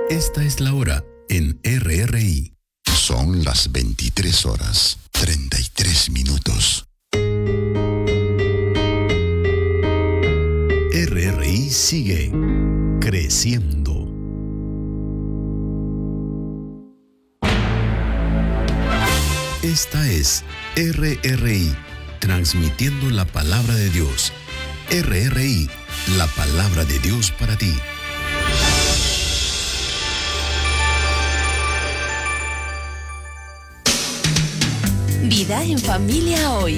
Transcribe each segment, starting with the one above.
Esta es la hora en RRI. Son las 23:33. RRI sigue creciendo. Esta es RRI, transmitiendo la palabra de Dios. RRI, la palabra de Dios para ti. Vida en Familia Hoy.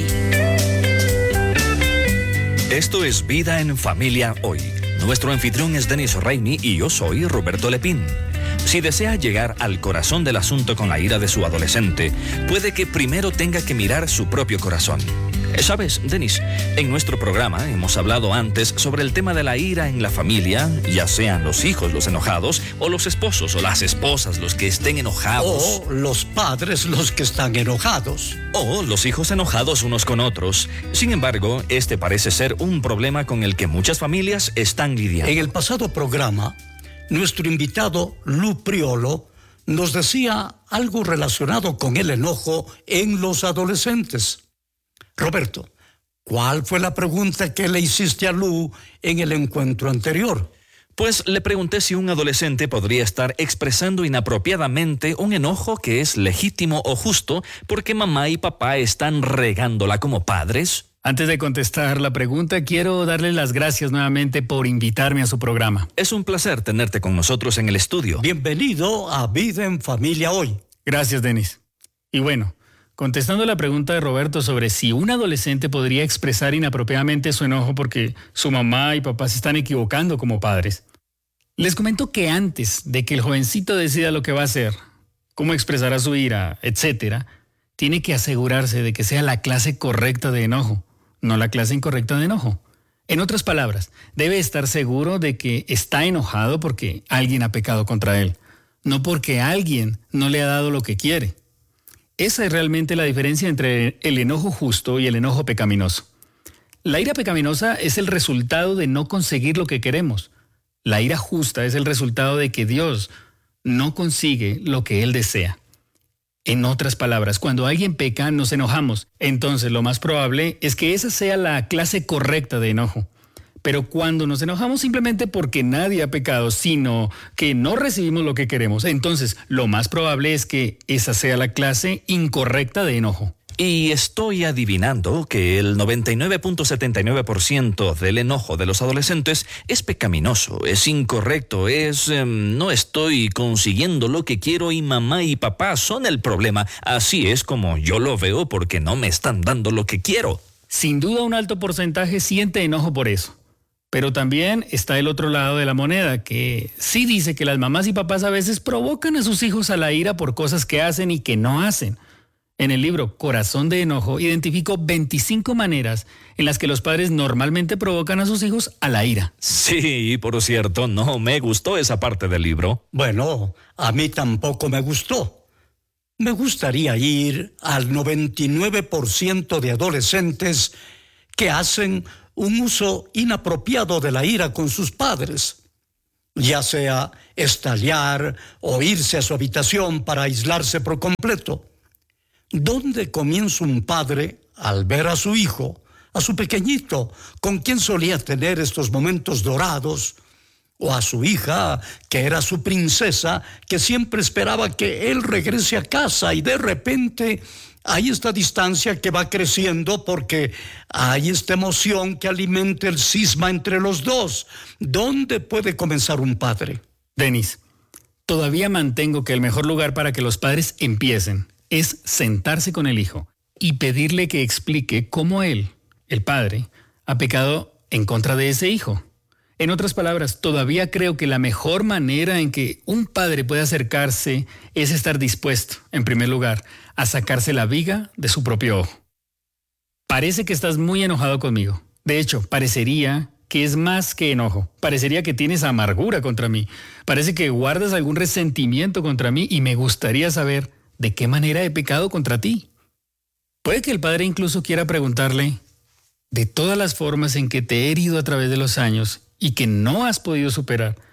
Esto es Vida en Familia Hoy. Nuestro anfitrión es Denis Raimi y yo soy Roberto Lepín. Si desea llegar al corazón del asunto con la ira de su adolescente, puede que primero tenga que mirar su propio corazón. ¿Sabes, Denis? En nuestro programa hemos hablado antes sobre el tema de la ira en la familia, ya sean los hijos los enojados, o los esposos o las esposas los que estén enojados. O los padres los que están enojados. O los hijos enojados unos con otros. Sin embargo, este parece ser un problema con el que muchas familias están lidiando. En el pasado programa, nuestro invitado Lu Priolo nos decía algo relacionado con el enojo en los adolescentes. Roberto, ¿cuál fue la pregunta que le hiciste a Lu en el encuentro anterior? Pues le pregunté si un adolescente podría estar expresando inapropiadamente un enojo que es legítimo o justo porque mamá y papá están regándola como padres. Antes de contestar la pregunta, quiero darle las gracias nuevamente por invitarme a su programa. Es un placer tenerte con nosotros en el estudio. Bienvenido a Vida en Familia Hoy. Gracias, Denis. Y bueno, contestando la pregunta de Roberto sobre si un adolescente podría expresar inapropiadamente su enojo porque su mamá y papá se están equivocando como padres, les comento que antes de que el jovencito decida lo que va a hacer, cómo expresará su ira, etc., tiene que asegurarse de que sea la clase correcta de enojo, no la clase incorrecta de enojo. En otras palabras, debe estar seguro de que está enojado porque alguien ha pecado contra él, no porque alguien no le ha dado lo que quiere. Esa es realmente la diferencia entre el enojo justo y el enojo pecaminoso. La ira pecaminosa es el resultado de no conseguir lo que queremos. La ira justa es el resultado de que Dios no consigue lo que Él desea. En otras palabras, cuando alguien peca, nos enojamos. Entonces, lo más probable es que esa sea la clase correcta de enojo. Pero cuando nos enojamos simplemente porque nadie ha pecado, sino que no recibimos lo que queremos, entonces lo más probable es que esa sea la clase incorrecta de enojo. Y estoy adivinando que el 99.79% del enojo de los adolescentes es pecaminoso, es incorrecto, no estoy consiguiendo lo que quiero y mamá y papá son el problema. Así es como yo lo veo porque no me están dando lo que quiero. Sin duda un alto porcentaje siente enojo por eso. Pero también está el otro lado de la moneda, que sí dice que las mamás y papás a veces provocan a sus hijos a la ira por cosas que hacen y que no hacen. En el libro Corazón de Enojo identifico 25 maneras en las que los padres normalmente provocan a sus hijos a la ira. Sí, por cierto, no me gustó esa parte del libro. Bueno, a mí tampoco me gustó. Me gustaría ir al 99% de adolescentes que hacen un uso inapropiado de la ira con sus padres, ya sea estallar o irse a su habitación para aislarse por completo. ¿Dónde comienza un padre al ver a su hijo, a su pequeñito, con quien solía tener estos momentos dorados, o a su hija, que era su princesa, que siempre esperaba que él regrese a casa y de repente hay esta distancia que va creciendo porque hay esta emoción que alimenta el cisma entre los dos? ¿Dónde puede comenzar un padre? Denis, todavía mantengo que el mejor lugar para que los padres empiecen es sentarse con el hijo y pedirle que explique cómo él, el padre, ha pecado en contra de ese hijo. En otras palabras, todavía creo que la mejor manera en que un padre puede acercarse es estar dispuesto, en primer lugar, a sacarse la viga de su propio ojo. Parece que estás muy enojado conmigo. De hecho, parecería que es más que enojo. Parecería que tienes amargura contra mí. Parece que guardas algún resentimiento contra mí y me gustaría saber de qué manera he pecado contra ti. Puede que el padre incluso quiera preguntarle, de todas las formas en que te he herido a través de los años y que no has podido superar,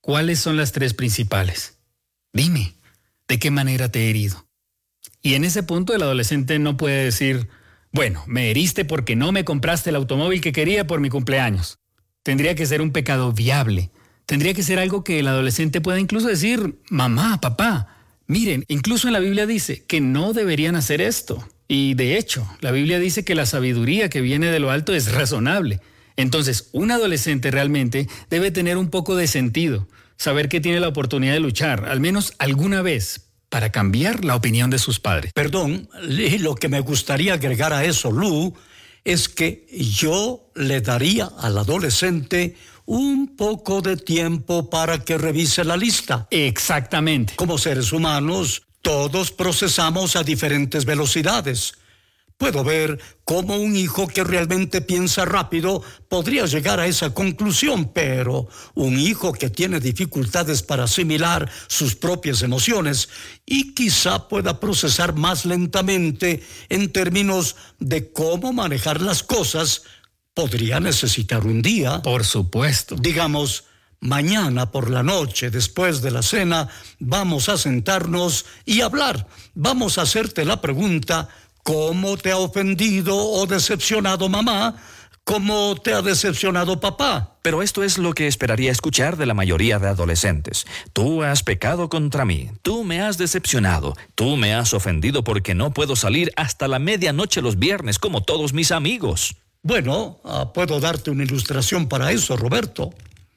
¿cuáles son las 3 principales? Dime, ¿de qué manera te he herido? Y en ese punto el adolescente no puede decir, bueno, me heriste porque no me compraste el automóvil que quería por mi cumpleaños. Tendría que ser un pecado viable. Tendría que ser algo que el adolescente pueda incluso decir, mamá, papá, miren, incluso en la Biblia dice que no deberían hacer esto. Y de hecho, la Biblia dice que la sabiduría que viene de lo alto es razonable. Entonces, un adolescente realmente debe tener un poco de sentido, saber que tiene la oportunidad de luchar, al menos alguna vez, para cambiar la opinión de sus padres. Perdón, lo que me gustaría agregar a eso, Lu, es que yo le daría al adolescente un poco de tiempo para que revise la lista. Exactamente. Como seres humanos, todos procesamos a diferentes velocidades. Puedo ver cómo un hijo que realmente piensa rápido podría llegar a esa conclusión, pero un hijo que tiene dificultades para asimilar sus propias emociones y quizá pueda procesar más lentamente en términos de cómo manejar las cosas, podría necesitar un día. Por supuesto. Digamos, mañana por la noche, después de la cena, vamos a sentarnos y hablar. Vamos a hacerte la pregunta: ¿cómo te ha ofendido o decepcionado mamá? ¿Cómo te ha decepcionado papá? Pero esto es lo que esperaría escuchar de la mayoría de adolescentes. Tú has pecado contra mí, tú me has decepcionado, tú me has ofendido porque no puedo salir hasta la medianoche los viernes como todos mis amigos. Bueno, puedo darte una ilustración para eso, Roberto.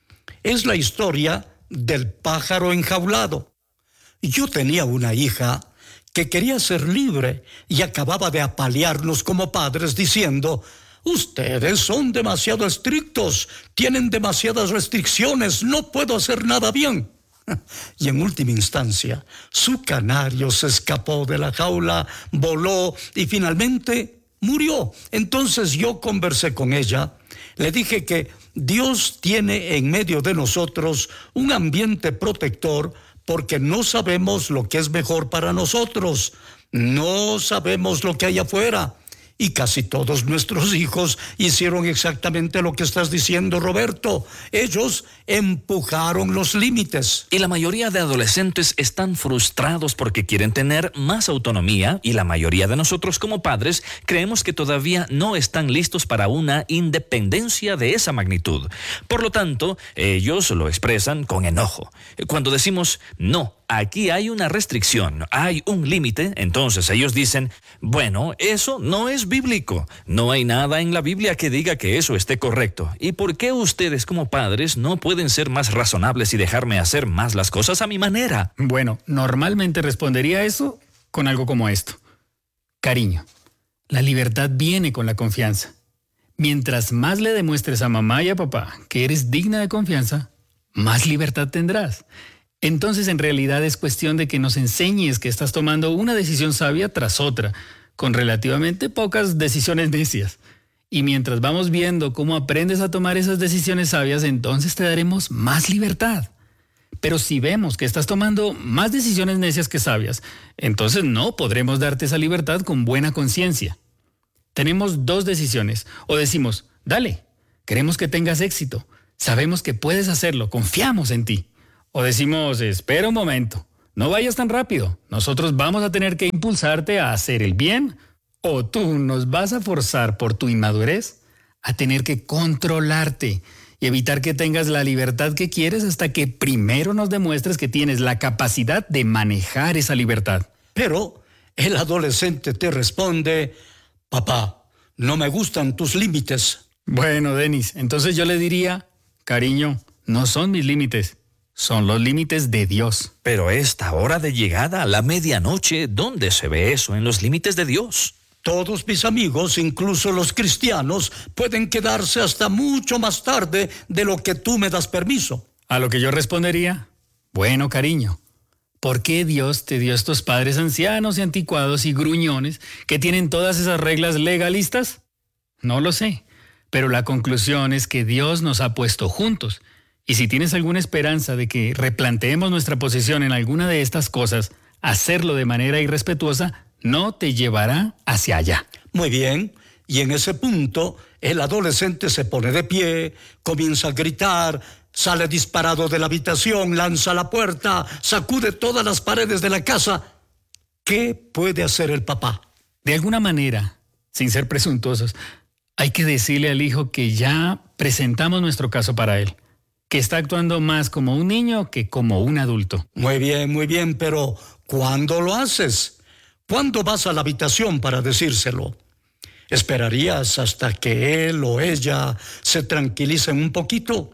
Es la historia del pájaro enjaulado. Yo tenía una hija que quería ser libre y acababa de apalearnos como padres diciendo: ustedes son demasiado estrictos, tienen demasiadas restricciones, no puedo hacer nada bien. Y en última instancia, su canario se escapó de la jaula, voló y finalmente murió. Entonces yo conversé con ella, le dije que Dios tiene en medio de nosotros un ambiente protector porque no sabemos lo que es mejor para nosotros, no sabemos lo que hay afuera. Y casi todos nuestros hijos hicieron exactamente lo que estás diciendo, Roberto. Ellos empujaron los límites. Y la mayoría de adolescentes están frustrados porque quieren tener más autonomía, y la mayoría de nosotros como padres creemos que todavía no están listos para una independencia de esa magnitud. Por lo tanto, ellos lo expresan con enojo. Cuando decimos no, aquí hay una restricción, hay un límite, entonces ellos dicen, bueno, eso no es bíblico. No hay nada en la Biblia que diga que eso esté correcto. ¿Y por qué ustedes como padres no pueden ser más razonables y dejarme hacer más las cosas a mi manera? Bueno, normalmente respondería eso con algo como esto. Cariño, la libertad viene con la confianza. Mientras más le demuestres a mamá y a papá que eres digna de confianza, más libertad tendrás. Entonces, en realidad es cuestión de que nos enseñes que estás tomando una decisión sabia tras otra, con relativamente pocas decisiones necias. Y mientras vamos viendo cómo aprendes a tomar esas decisiones sabias, entonces te daremos más libertad. Pero si vemos que estás tomando más decisiones necias que sabias, entonces no podremos darte esa libertad con buena conciencia. Tenemos 2 decisiones. O decimos, dale, queremos que tengas éxito, sabemos que puedes hacerlo, confiamos en ti. O decimos, espera un momento, no vayas tan rápido, nosotros vamos a tener que impulsarte a hacer el bien, o tú nos vas a forzar por tu inmadurez a tener que controlarte y evitar que tengas la libertad que quieres hasta que primero nos demuestres que tienes la capacidad de manejar esa libertad. Pero el adolescente te responde, papá, no me gustan tus límites. Bueno, Denis, entonces yo le diría, cariño, no son mis límites. Son los límites de Dios. Pero esta hora de llegada a la medianoche, ¿dónde se ve eso en los límites de Dios? Todos mis amigos, incluso los cristianos, pueden quedarse hasta mucho más tarde de lo que tú me das permiso. A lo que yo respondería, bueno, cariño, ¿por qué Dios te dio estos padres ancianos y anticuados y gruñones que tienen todas esas reglas legalistas? No lo sé, pero la conclusión es que Dios nos ha puesto juntos. Y si tienes alguna esperanza de que replanteemos nuestra posición en alguna de estas cosas, hacerlo de manera irrespetuosa no te llevará hacia allá. Muy bien, y en ese punto el adolescente se pone de pie, comienza a gritar, sale disparado de la habitación, lanza la puerta, sacude todas las paredes de la casa. ¿Qué puede hacer el papá? De alguna manera, sin ser presuntuosos, hay que decirle al hijo que ya presentamos nuestro caso para él, que está actuando más como un niño que como un adulto. Muy bien, pero ¿cuándo lo haces? ¿Cuándo vas a la habitación para decírselo? ¿Esperarías hasta que él o ella se tranquilicen un poquito?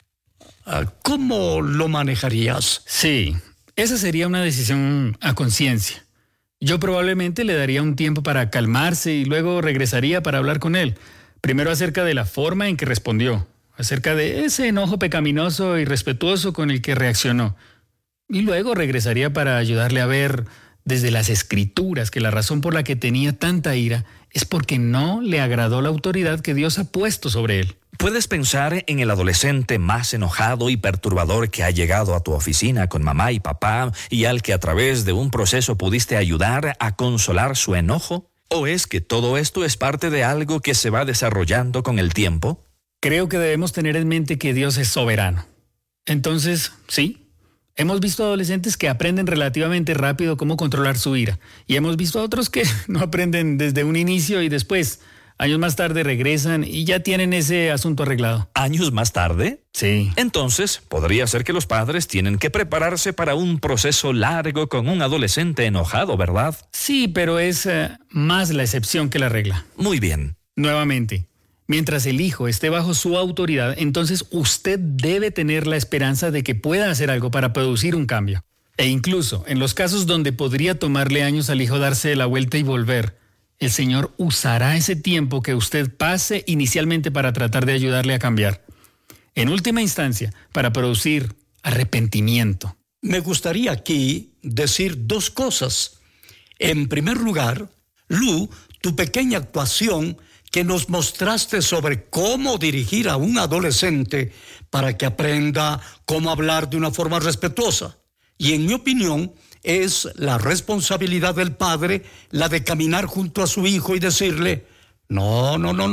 ¿Cómo lo manejarías? Sí, esa sería una decisión a conciencia. Yo probablemente le daría un tiempo para calmarse y luego regresaría para hablar con él. Primero acerca de la forma en que respondió, acerca de ese enojo pecaminoso y irrespetuoso con el que reaccionó. Y luego regresaría para ayudarle a ver desde las Escrituras que la razón por la que tenía tanta ira es porque no le agradó la autoridad que Dios ha puesto sobre él. Puedes pensar en el adolescente más enojado y perturbador que ha llegado a tu oficina con mamá y papá y al que a través de un proceso pudiste ayudar a consolar su enojo. ¿O es que todo esto es parte de algo que se va desarrollando con el tiempo? Creo que debemos tener en mente que Dios es soberano. Entonces, sí, hemos visto adolescentes que aprenden relativamente rápido cómo controlar su ira. Y hemos visto a otros que no aprenden desde un inicio y después, años más tarde, regresan y ya tienen ese asunto arreglado. ¿Años más tarde? Sí. Entonces, podría ser que los padres tienen que prepararse para un proceso largo con un adolescente enojado, ¿verdad? Sí, pero es más la excepción que la regla. Muy bien. Nuevamente, mientras el hijo esté bajo su autoridad, entonces usted debe tener la esperanza de que pueda hacer algo para producir un cambio. E incluso, en los casos donde podría tomarle años al hijo darse la vuelta y volver, el Señor usará ese tiempo que usted pase inicialmente para tratar de ayudarle a cambiar. En última instancia, para producir arrepentimiento. Me gustaría aquí decir dos cosas. En primer lugar, Lu, tu pequeña actuación que nos mostraste sobre cómo dirigir a un adolescente para que aprenda cómo hablar de una forma respetuosa. Y en mi opinión, es la responsabilidad del padre la de caminar junto a su hijo y decirle, no,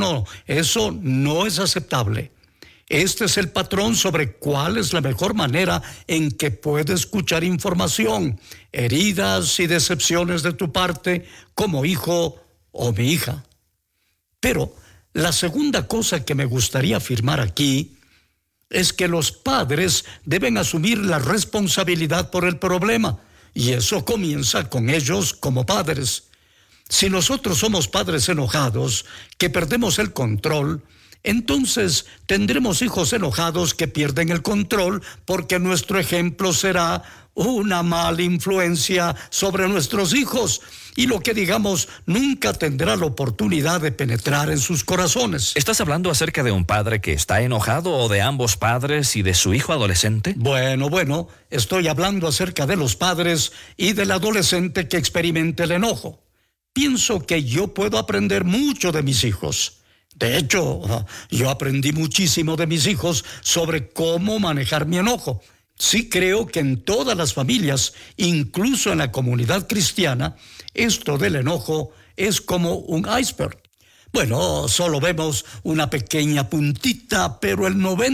eso no es aceptable. Este es el patrón sobre cuál es la mejor manera en que puede escuchar información, heridas y decepciones de tu parte como hijo o mi hija. Pero la segunda cosa que me gustaría afirmar aquí es que los padres deben asumir la responsabilidad por el problema. Y eso comienza con ellos como padres. Si nosotros somos padres enojados, que perdemos el control, entonces tendremos hijos enojados que pierden el control porque nuestro ejemplo será una mala influencia sobre nuestros hijos y lo que digamos nunca tendrá la oportunidad de penetrar en sus corazones. ¿Estás hablando acerca de un padre que está enojado o de ambos padres y de su hijo adolescente? Bueno, estoy hablando acerca de los padres y del adolescente que experimenta el enojo. Pienso que yo puedo aprender mucho de mis hijos. De hecho, yo aprendí muchísimo de mis hijos sobre cómo manejar mi enojo. Sí creo que en todas las familias, incluso en la comunidad cristiana, esto del enojo es como un iceberg. Bueno, solo vemos una pequeña puntita, pero el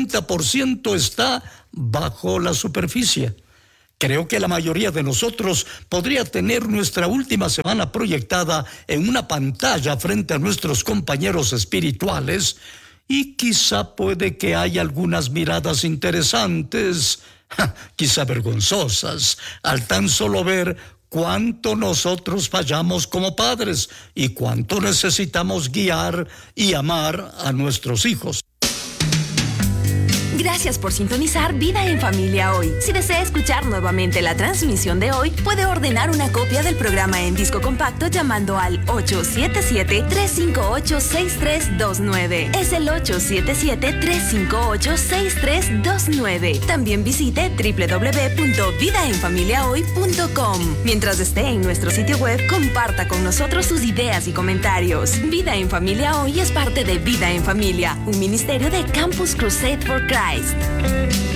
90% está bajo la superficie. Creo que la mayoría de nosotros podría tener nuestra última semana proyectada en una pantalla frente a nuestros compañeros espirituales y quizá puede que haya algunas miradas interesantes, quizá vergonzosas, al tan solo ver cuánto nosotros fallamos como padres y cuánto necesitamos guiar y amar a nuestros hijos. Gracias por sintonizar Vida en Familia hoy. Si desea escuchar nuevamente la transmisión de hoy, puede ordenar una copia del programa en disco compacto llamando al 877-358-6329. Es el 877-358-6329. También visite www.vidaenfamiliahoy.com. Mientras esté en nuestro sitio web, comparta con nosotros sus ideas y comentarios. Vida en Familia hoy es parte de Vida en Familia, un ministerio de Campus Crusade for Christ.